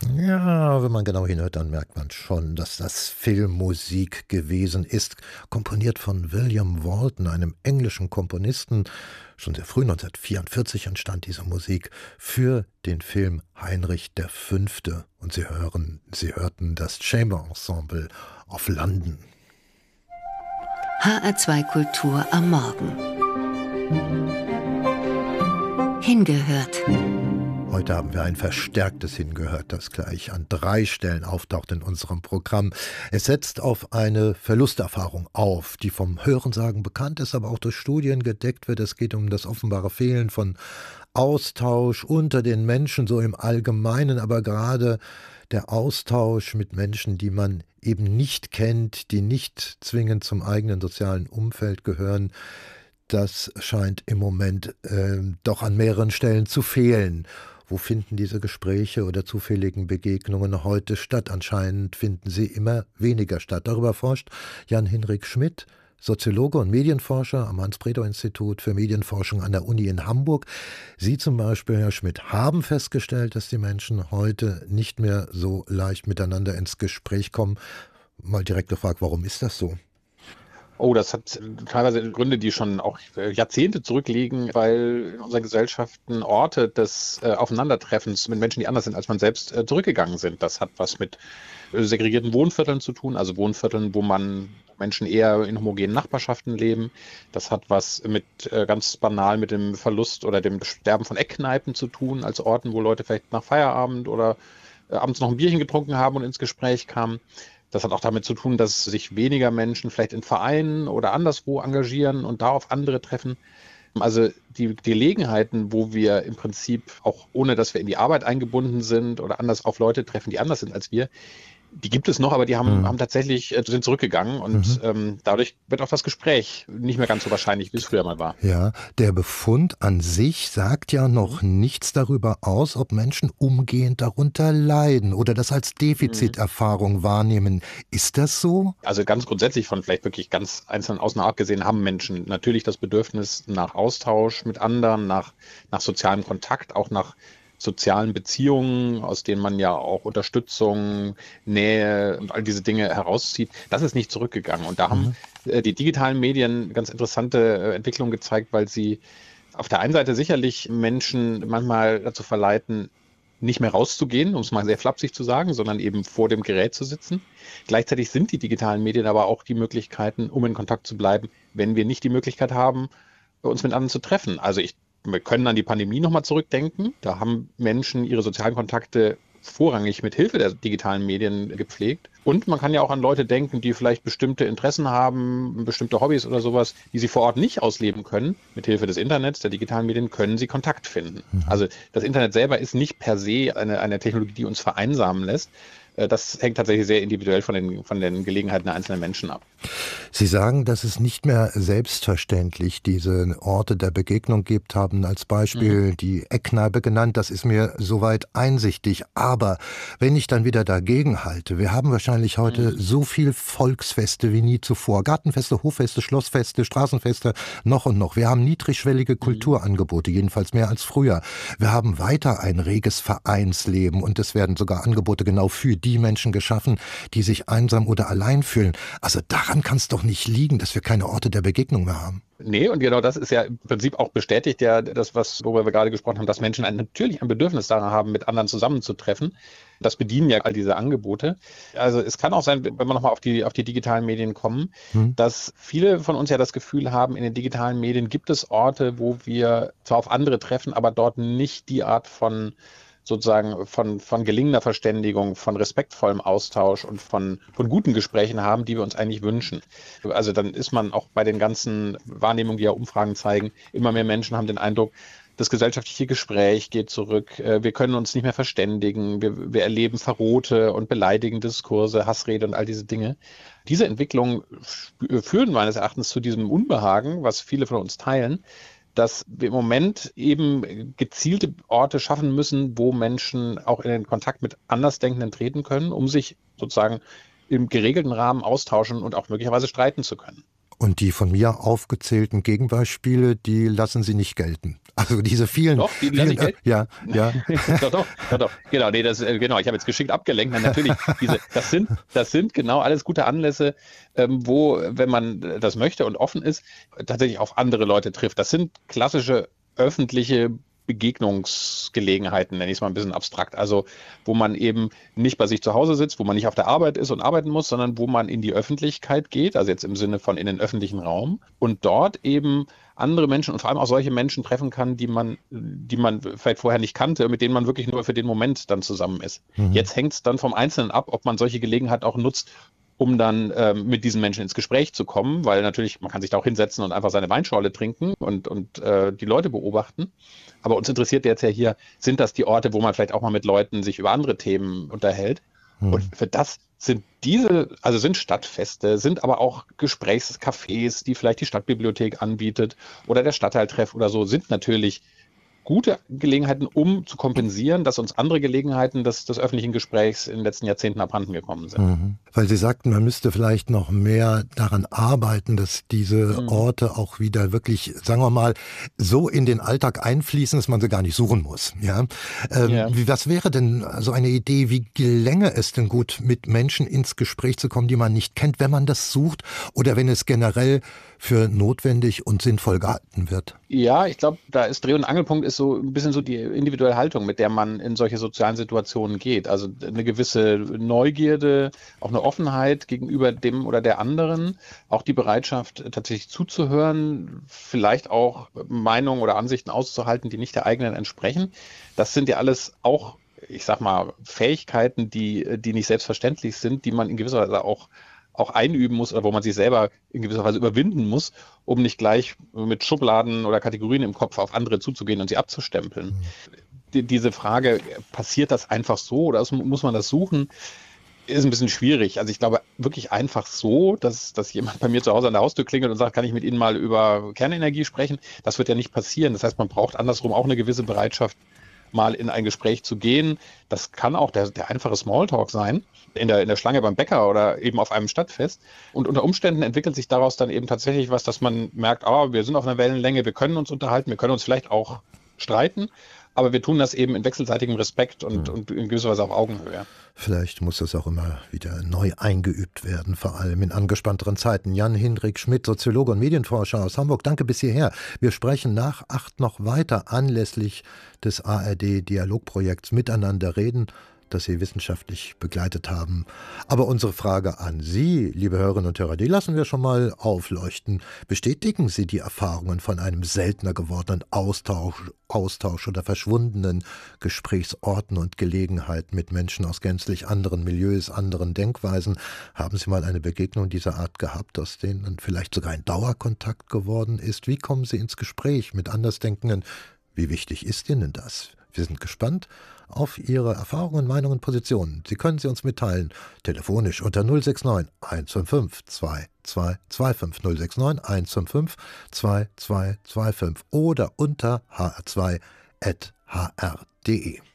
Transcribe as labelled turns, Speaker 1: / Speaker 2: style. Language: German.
Speaker 1: Ja, wenn man genau hinhört, dann merkt man schon, dass das Filmmusik gewesen ist, komponiert von William Walton, einem englischen Komponisten. Schon sehr früh, 1944, entstand diese Musik für den Film Heinrich V. Und Sie hörten das Chamber Ensemble of London.
Speaker 2: HR2 Kultur am Morgen. Hingehört.
Speaker 1: Heute haben wir ein verstärktes Hingehört, das gleich an 3 Stellen auftaucht in unserem Programm. Es setzt auf eine Verlusterfahrung auf, die vom Hörensagen bekannt ist, aber auch durch Studien gedeckt wird. Es geht um das offenbare Fehlen von Austausch unter den Menschen, so im Allgemeinen, aber gerade der Austausch mit Menschen, die man eben nicht kennt, die nicht zwingend zum eigenen sozialen Umfeld gehören, das scheint im Moment doch an mehreren Stellen zu fehlen. Wo finden diese Gespräche oder zufälligen Begegnungen heute statt? Anscheinend finden sie immer weniger statt. Darüber forscht Jan-Hinrik Schmidt, Soziologe und Medienforscher am Hans-Bredow-Institut für Medienforschung an der Uni in Hamburg. Sie zum Beispiel, Herr Schmidt, haben festgestellt, dass die Menschen heute nicht mehr so leicht miteinander ins Gespräch kommen. Mal direkt gefragt, warum ist das so?
Speaker 3: Oh, das hat teilweise Gründe, die schon auch Jahrzehnte zurückliegen, weil in unseren Gesellschaften Orte des Aufeinandertreffens mit Menschen, die anders sind als man selbst, zurückgegangen sind. Das hat was mit segregierten Wohnvierteln zu tun, also Wohnvierteln, wo Menschen eher in homogenen Nachbarschaften leben. Das hat was mit ganz banal mit dem Verlust oder dem Sterben von Eckkneipen zu tun, als Orten, wo Leute vielleicht nach Feierabend oder abends noch ein Bierchen getrunken haben und ins Gespräch kamen. Das hat auch damit zu tun, dass sich weniger Menschen vielleicht in Vereinen oder anderswo engagieren und da auf andere treffen. Also die Gelegenheiten, wo wir im Prinzip auch ohne, dass wir in die Arbeit eingebunden sind oder anders auf Leute treffen, die anders sind als wir, die gibt es noch, aber die haben tatsächlich sind zurückgegangen und dadurch wird auch das Gespräch nicht mehr ganz so wahrscheinlich, wie es früher mal war.
Speaker 1: Ja, der Befund an sich sagt ja noch nichts darüber aus, ob Menschen umgehend darunter leiden oder das als Defiziterfahrung wahrnehmen. Ist das so?
Speaker 3: Also ganz grundsätzlich von vielleicht wirklich ganz einzelnen Ausnahmen abgesehen haben Menschen natürlich das Bedürfnis nach Austausch mit anderen, nach sozialem Kontakt, auch nach sozialen Beziehungen, aus denen man ja auch Unterstützung, Nähe und all diese Dinge herauszieht, das ist nicht zurückgegangen. Und da haben die digitalen Medien ganz interessante Entwicklungen gezeigt, weil sie auf der einen Seite sicherlich Menschen manchmal dazu verleiten, nicht mehr rauszugehen, um es mal sehr flapsig zu sagen, sondern eben vor dem Gerät zu sitzen. Gleichzeitig sind die digitalen Medien aber auch die Möglichkeiten, um in Kontakt zu bleiben, wenn wir nicht die Möglichkeit haben, uns mit anderen zu treffen. Also wir können an die Pandemie nochmal zurückdenken. Da haben Menschen ihre sozialen Kontakte vorrangig mit Hilfe der digitalen Medien gepflegt. Und man kann ja auch an Leute denken, die vielleicht bestimmte Interessen haben, bestimmte Hobbys oder sowas, die sie vor Ort nicht ausleben können. Mit Hilfe des Internets, der digitalen Medien, können sie Kontakt finden. Also das Internet selber ist nicht per se eine Technologie, die uns vereinsamen lässt. Das hängt tatsächlich sehr individuell von den Gelegenheiten der einzelnen Menschen ab.
Speaker 1: Sie sagen, dass es nicht mehr selbstverständlich diese Orte der Begegnung gibt, haben als Beispiel die Eckkneipe genannt. Das ist mir soweit einsichtig. Aber wenn ich dann wieder dagegen halte, wir haben wahrscheinlich heute so viel Volksfeste wie nie zuvor. Gartenfeste, Hoffeste, Schlossfeste, Straßenfeste, noch und noch. Wir haben niedrigschwellige Kulturangebote, jedenfalls mehr als früher. Wir haben weiter ein reges Vereinsleben und es werden sogar Angebote genau für die Menschen geschaffen, die sich einsam oder allein fühlen. Also daran kann es doch nicht liegen, dass wir keine Orte der Begegnung mehr haben.
Speaker 3: Nee, und genau das ist ja im Prinzip auch bestätigt ja das, worüber wir gerade gesprochen haben, dass Menschen natürlich ein Bedürfnis daran haben, mit anderen zusammenzutreffen. Das bedienen ja all diese Angebote. Also es kann auch sein, wenn wir nochmal auf die digitalen Medien kommen, dass viele von uns ja das Gefühl haben, in den digitalen Medien gibt es Orte, wo wir zwar auf andere treffen, aber dort nicht die Art von sozusagen von gelingender Verständigung, von respektvollem Austausch und von guten Gesprächen haben, die wir uns eigentlich wünschen. Also dann ist man auch bei den ganzen Wahrnehmungen, die ja Umfragen zeigen, immer mehr Menschen haben den Eindruck, das gesellschaftliche Gespräch geht zurück, wir können uns nicht mehr verständigen, wir erleben verrohte und beleidigende Diskurse, Hassrede und all diese Dinge. Diese Entwicklungen führen meines Erachtens zu diesem Unbehagen, was viele von uns teilen, dass wir im Moment eben gezielte Orte schaffen müssen, wo Menschen auch in den Kontakt mit Andersdenkenden treten können, um sich sozusagen im geregelten Rahmen austauschen und auch möglicherweise streiten zu können.
Speaker 1: Und die von mir aufgezählten Gegenbeispiele, die lassen Sie nicht gelten. Also diese vielen...
Speaker 3: Doch, die lasse ich Geld.
Speaker 1: Ja.
Speaker 3: Doch. Genau, nee, genau. Ich habe jetzt geschickt abgelenkt. Nein, natürlich, das sind genau alles gute Anlässe, wo, wenn man das möchte und offen ist, tatsächlich auf andere Leute trifft. Das sind klassische öffentliche Begegnungsgelegenheiten, nenne ich es mal ein bisschen abstrakt. Also wo man eben nicht bei sich zu Hause sitzt, wo man nicht auf der Arbeit ist und arbeiten muss, sondern wo man in die Öffentlichkeit geht, also jetzt im Sinne von in den öffentlichen Raum und dort eben andere Menschen und vor allem auch solche Menschen treffen kann, die man vielleicht vorher nicht kannte, mit denen man wirklich nur für den Moment dann zusammen ist. Jetzt hängt es dann vom Einzelnen ab, ob man solche Gelegenheit auch nutzt, um dann mit diesen Menschen ins Gespräch zu kommen, weil natürlich, man kann sich da auch hinsetzen und einfach seine Weinschorle trinken und die Leute beobachten. Aber uns interessiert jetzt ja hier, sind das die Orte, wo man vielleicht auch mal mit Leuten sich über andere Themen unterhält? Und für das sind sind Stadtfeste, sind aber auch Gesprächscafés, die vielleicht die Stadtbibliothek anbietet oder der Stadtteiltreff oder so, sind natürlich gute Gelegenheiten, um zu kompensieren, dass uns andere Gelegenheiten des öffentlichen Gesprächs in den letzten Jahrzehnten abhanden gekommen sind.
Speaker 1: Weil Sie sagten, man müsste vielleicht noch mehr daran arbeiten, dass diese Orte auch wieder wirklich, sagen wir mal, so in den Alltag einfließen, dass man sie gar nicht suchen muss. Ja? Was wäre denn so eine Idee, wie gelänge es denn gut, mit Menschen ins Gespräch zu kommen, die man nicht kennt, wenn man das sucht oder wenn es generell für notwendig und sinnvoll gehalten wird?
Speaker 3: Ja, ich glaube, da ist Dreh- und Angelpunkt ist so ein bisschen so die individuelle Haltung, mit der man in solche sozialen Situationen geht. Also eine gewisse Neugierde, auch eine Offenheit gegenüber dem oder der anderen, auch die Bereitschaft tatsächlich zuzuhören, vielleicht auch Meinungen oder Ansichten auszuhalten, die nicht der eigenen entsprechen. Das sind ja alles auch, ich sag mal, Fähigkeiten, die nicht selbstverständlich sind, die man in gewisser Weise auch einüben muss oder wo man sich selber in gewisser Weise überwinden muss, um nicht gleich mit Schubladen oder Kategorien im Kopf auf andere zuzugehen und sie abzustempeln. Diese Frage, passiert das einfach so oder muss man das suchen, ist ein bisschen schwierig. Also ich glaube wirklich einfach so, dass jemand bei mir zu Hause an der Haustür klingelt und sagt, kann ich mit Ihnen mal über Kernenergie sprechen? Das wird ja nicht passieren. Das heißt, man braucht andersrum auch eine gewisse Bereitschaft, mal in ein Gespräch zu gehen. Das kann auch der einfache Smalltalk sein, in der Schlange beim Bäcker oder eben auf einem Stadtfest. Und unter Umständen entwickelt sich daraus dann eben tatsächlich was, dass man merkt, wir sind auf einer Wellenlänge, wir können uns unterhalten, wir können uns vielleicht auch streiten, aber wir tun das eben in wechselseitigem Respekt und in gewisser Weise auf Augenhöhe.
Speaker 1: Vielleicht muss das auch immer wieder neu eingeübt werden, vor allem in angespannteren Zeiten. Jan-Hendrik Schmidt, Soziologe und Medienforscher aus Hamburg, danke bis hierher. Wir sprechen nach 8 noch weiter anlässlich des ARD-Dialogprojekts Miteinander reden, das Sie wissenschaftlich begleitet haben. Aber unsere Frage an Sie, liebe Hörerinnen und Hörer, die lassen wir schon mal aufleuchten. Bestätigen Sie die Erfahrungen von einem seltener gewordenen Austausch oder verschwundenen Gesprächsorten und Gelegenheiten mit Menschen aus gänzlich anderen Milieus, anderen Denkweisen? Haben Sie mal eine Begegnung dieser Art gehabt, aus denen vielleicht sogar ein Dauerkontakt geworden ist? Wie kommen Sie ins Gespräch mit Andersdenkenden? Wie wichtig ist Ihnen das? Wir sind gespannt auf Ihre Erfahrungen, Meinungen, Positionen. Sie können sie uns mitteilen, telefonisch unter 069 155 2225 069 155 2225 oder unter hr2.hr.de.